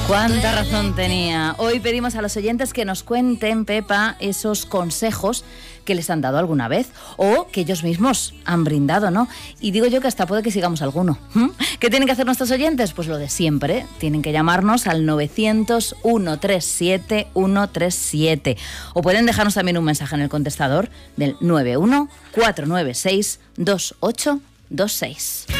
Cuánta razón tenía. Hoy pedimos a los oyentes que nos cuenten, Pepa, esos consejos que les han dado alguna vez o que ellos mismos han brindado, ¿no? Y digo yo que hasta puede que sigamos alguno. ¿Qué tienen que hacer nuestros oyentes? Pues lo de siempre. Tienen que llamarnos al 900 137 137 o pueden dejarnos también un mensaje en el contestador del 91 496 2826.